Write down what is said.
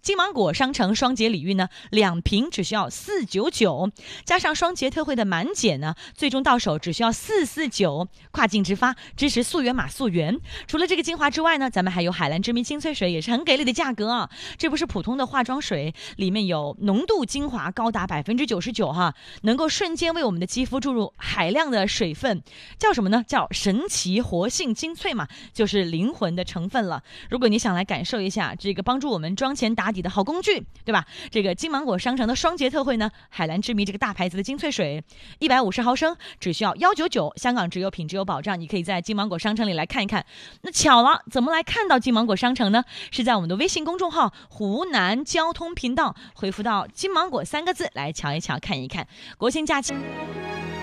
金芒果商城双节礼遇呢，2瓶只需要499，加上双节特惠的满减呢，最终到手只需要449。跨境直发，支持溯源码溯源。除了这个精华之外呢，咱们还有海蓝之谜精粹水，也是很给力的价格啊！这不是普通的化妆水，里面有浓度精华高达99%哈，能够瞬间为我们的肌肤注入海量的水分，叫什么呢？叫神奇活性精粹嘛，就是灵魂的成分了。如果你想来感受一下这个帮助我们妆前打底的好工具，对吧？这个金芒果商城的双节特惠呢，海蓝之谜这个大牌子的精粹水，150毫升只需要199，香港只有品质有保障，你可以在金芒果商城里来看一看。那巧了，怎么来看到金芒果商城呢？是在我们的微信公众号湖南交通频道回复到金芒果3个字来瞧一瞧看一看。国庆假期